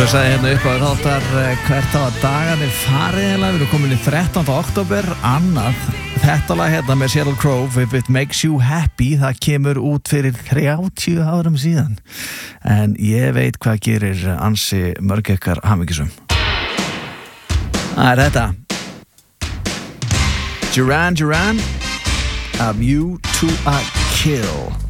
Svo sagði hérna upp á þáttar hvert á að dagarnir fariðilega, við erum komin í 13. október, annað þetta lag hérna með Sheryl Crow, If It Makes You Happy, það kemur út fyrir 30 árum síðan, en ég veit hvað gerir ansi mörg ykkar hamingjusum. Það þetta Duran Duran, A View to a Kill.